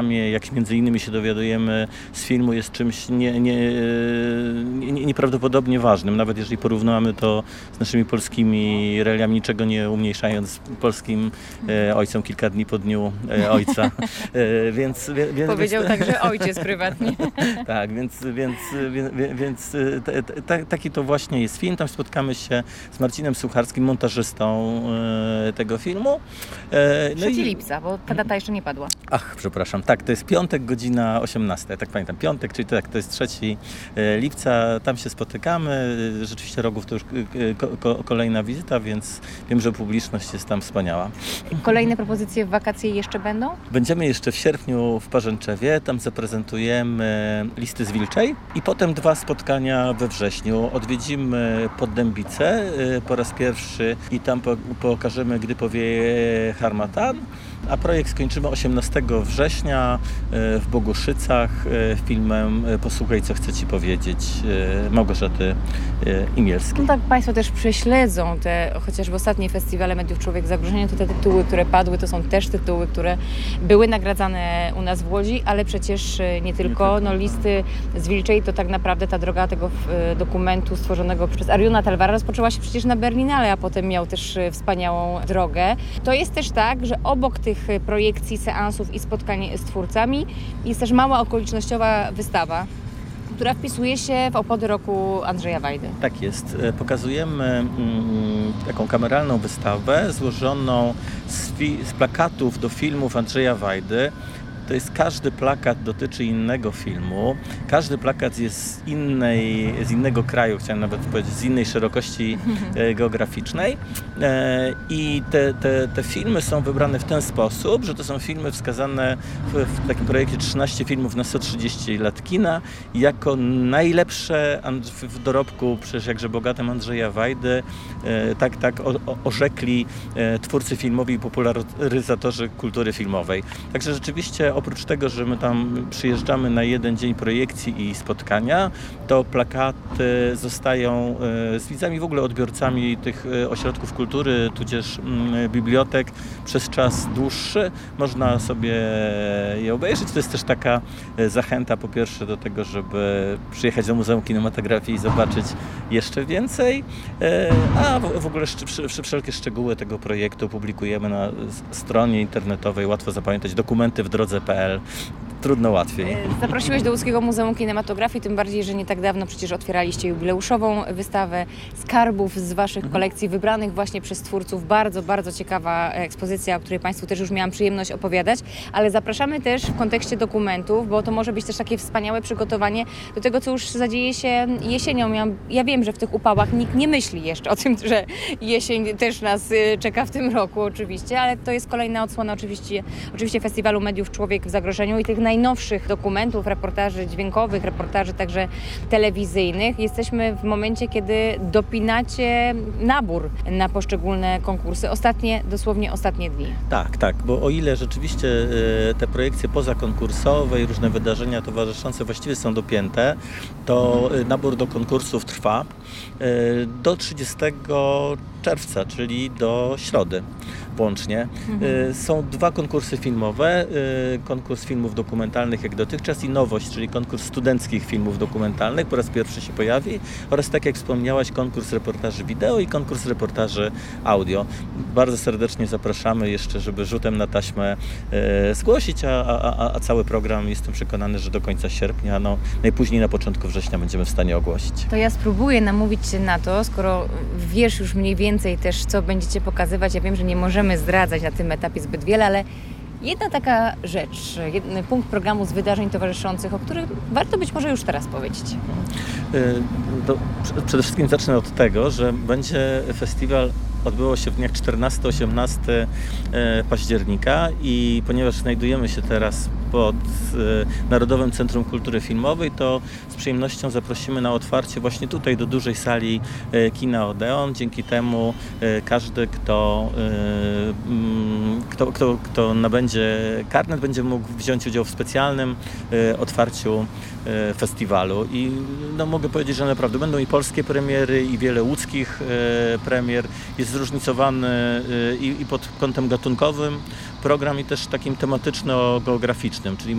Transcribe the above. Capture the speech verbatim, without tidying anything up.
programie, jak między innymi się dowiadujemy z filmu, jest czymś nie, nie, nie, nieprawdopodobnie ważnym, nawet jeżeli porównamy to z naszymi polskimi realiami, niczego nie umniejszając polskim e, ojcom kilka dni po dniu e, ojca. E, więc, więc, Powiedział więc, także ojciec prywatnie. Tak, więc, więc, więc, więc t, t, t, taki to właśnie jest film. Tam spotkamy się z Marcinem Sucharskim, montażystą e, tego filmu. E, no trzeciego i... lipca, bo ta data jeszcze nie padła. Ach, przepraszam. Tak, to jest piątek, godzina osiemnasta. Tak pamiętam, piątek, czyli tak, to jest trzeciego lipca. Tam się spotykamy. Rzeczywiście Rogów to już ko, ko, kolejna wizyta, więc wiem, że publiczność jest tam wspaniała. Kolejne propozycje w wakacje jeszcze będą? Będziemy jeszcze w sierpniu w Parzęczewie. Tam zaprezentujemy Listy z Wilczej i potem dwa spotkania we wrześniu. Odwiedzimy Poddębice po raz pierwszy i tam po, pokażemy, gdy powieje harmatan. A projekt skończymy osiemnastego września w Boguszycach filmem Posłuchaj, co chcę Ci powiedzieć Małgorzaty Imielskiej. No tak, Państwo też prześledzą te chociażby ostatnie festiwale Mediów Człowiek w Zagrożeniu, to te tytuły, które padły, to są też tytuły, które były nagradzane u nas w Łodzi, ale przecież nie tylko. No, Listy z Wilczej to tak naprawdę ta droga tego dokumentu stworzonego przez Ariuna Talwara rozpoczęła się przecież na Berlinale, a potem miał też wspaniałą drogę. To jest też tak, że obok tych projekcji, seansów i spotkań z twórcami jest też mała okolicznościowa wystawa, która wpisuje się w obchody roku Andrzeja Wajdy. Tak jest. Pokazujemy mm, taką kameralną wystawę złożoną z, fi- z plakatów do filmów Andrzeja Wajdy. To jest każdy plakat dotyczy innego filmu. Każdy plakat jest z, innej, z innego kraju, chciałem nawet powiedzieć, z innej szerokości e, geograficznej. E, I te, te, te filmy są wybrane w ten sposób, że to są filmy wskazane w, w takim projekcie trzynaście filmów na sto trzydzieści lat kina jako najlepsze w dorobku przecież jakże bogatym Andrzeja Wajdy. E, tak tak o, o, orzekli e, twórcy filmowi i popularyzatorzy kultury filmowej. Także rzeczywiście oprócz tego, że my tam przyjeżdżamy na jeden dzień projekcji i spotkania, to plakaty zostają z widzami, w ogóle odbiorcami tych ośrodków kultury, tudzież bibliotek przez czas dłuższy. Można sobie je obejrzeć. To jest też taka zachęta po pierwsze do tego, żeby przyjechać do Muzeum Kinematografii i zobaczyć jeszcze więcej. A w ogóle wszelkie szczegóły tego projektu publikujemy na stronie internetowej. Łatwo zapamiętać dokumenty w drodze kropka p l. Trudno łatwiej. Zaprosiłeś do Łódzkiego Muzeum Kinematografii, tym bardziej, że nie tak dawno przecież otwieraliście jubileuszową wystawę skarbów z Waszych mhm. kolekcji wybranych właśnie przez twórców. Bardzo, bardzo ciekawa ekspozycja, o której Państwu też już miałam przyjemność opowiadać, ale zapraszamy też w kontekście dokumentów, bo to może być też takie wspaniałe przygotowanie do tego, co już zadzieje się jesienią. Ja, ja wiem, że w tych upałach nikt nie myśli jeszcze o tym, że jesień też nas czeka w tym roku oczywiście, ale to jest kolejna odsłona oczywiście, oczywiście Festiwalu Mediów Człowiek w Zagrożeniu i tych najnowszych dokumentów, reportaży dźwiękowych, reportaży także telewizyjnych. Jesteśmy w momencie, kiedy dopinacie nabór na poszczególne konkursy. Ostatnie, dosłownie ostatnie dni. Tak, tak, bo o ile rzeczywiście te projekcje pozakonkursowe i różne wydarzenia towarzyszące właściwie są dopięte, to nabór do konkursów trwa do trzydziestego czerwca, czyli do środy włącznie. Mhm. Są dwa konkursy filmowe, konkurs filmów dokumentalnych jak dotychczas i nowość, czyli konkurs studenckich filmów dokumentalnych, po raz pierwszy się pojawi, oraz tak jak wspomniałaś, konkurs reportaży wideo i konkurs reportaży audio. Bardzo serdecznie zapraszamy jeszcze, żeby rzutem na taśmę e, zgłosić, a, a, a cały program, jestem przekonany, że do końca sierpnia, no najpóźniej na początku września będziemy w stanie ogłosić. To ja spróbuję namówić Cię na to, skoro wiesz już mniej więcej też, co będziecie pokazywać. Ja wiem, że nie możemy zdradzać na tym etapie zbyt wiele, ale jedna taka rzecz, jeden punkt programu z wydarzeń towarzyszących, o których warto być może już teraz powiedzieć. To przede wszystkim zacznę od tego, że będzie festiwal odbyło się w dniach czternastego do osiemnastego października i ponieważ znajdujemy się teraz pod Narodowym Centrum Kultury Filmowej, to z przyjemnością zaprosimy na otwarcie właśnie tutaj do dużej sali kina Odeon. Dzięki temu każdy, kto, kto, kto, kto nabędzie karnet, będzie mógł wziąć udział w specjalnym otwarciu festiwalu. I no, mogę powiedzieć, że naprawdę będą i polskie premiery, i wiele łódzkich premier. Jest zróżnicowany i, i pod kątem gatunkowym program, i też takim tematyczno-geograficznym, czyli